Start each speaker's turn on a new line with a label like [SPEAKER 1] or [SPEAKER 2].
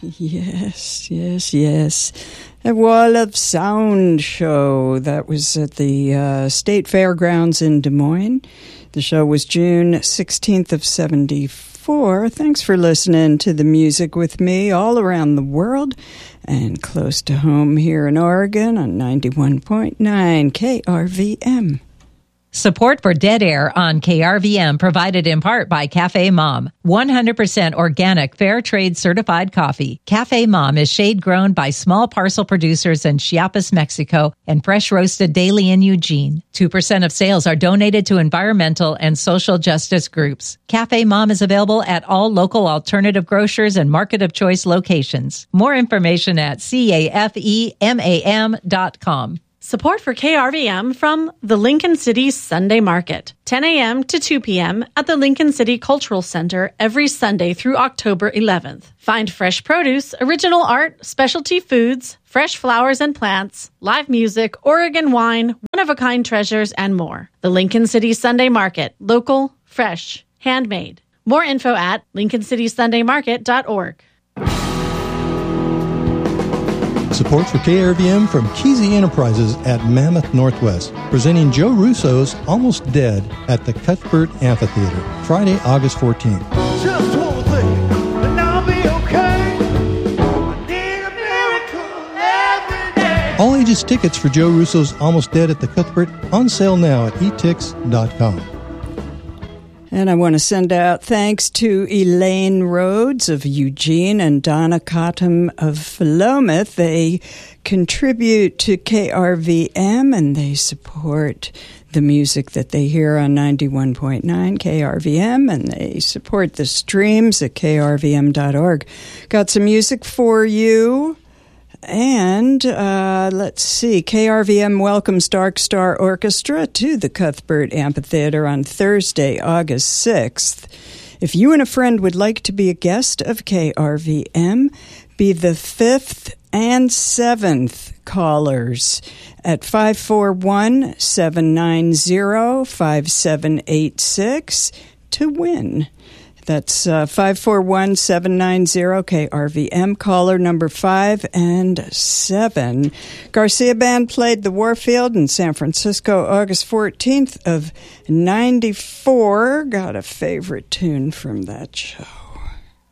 [SPEAKER 1] Yes. A Wall of Sound show that was at the State Fairgrounds in Des Moines. The show was June 16th of 74. Thanks for listening to the music with me all around the world and close to home here in Oregon on 91.9 KRVM.
[SPEAKER 2] Support for Dead Air on KRVM provided in part by Cafe Mom. 100% organic, fair trade certified coffee. Cafe Mom is shade grown by small parcel producers in Chiapas, Mexico, and fresh roasted daily in Eugene. 2% of sales are donated to environmental and social justice groups. Cafe Mom is available at all local alternative grocers and market of choice locations. More information at cafemam.com.
[SPEAKER 3] Support for KRVM from the Lincoln City Sunday Market, 10 a.m. to 2 p.m. at the Lincoln City Cultural Center every Sunday through October 11th. Find fresh produce, original art, specialty foods, fresh flowers and plants, live music, Oregon wine, one-of-a-kind treasures, and more. The Lincoln City Sunday Market, local, fresh, handmade. More info at lincolncitysundaymarket.org.
[SPEAKER 4] Support for KRVM from Kesey Enterprises at Mammoth Northwest, presenting Joe Russo's Almost Dead at the Cuthbert Amphitheater, Friday, August 14th.
[SPEAKER 5] Just one thing, and I'll be okay. I need a miracle every day.
[SPEAKER 4] All ages tickets for Joe Russo's Almost Dead at the Cuthbert on sale now at etix.com.
[SPEAKER 1] And I want to send out thanks to Elaine Rhodes of Eugene and Donna Cottom of Philomath. They contribute to KRVM and they support the music that they hear on 91.9 KRVM, and they support the streams at krvm.org. Got some music for you. And let's see, KRVM welcomes Dark Star Orchestra to the Cuthbert Amphitheater on Thursday, August 6th. If you and a friend would like to be a guest of KRVM, be the 5th and 7th callers at 541-790-5786 to win. That's 541-790 KRVM, caller number 5 and 7. Garcia Band played the Warfield in San Francisco August 14th of 94. Got a favorite tune from that show.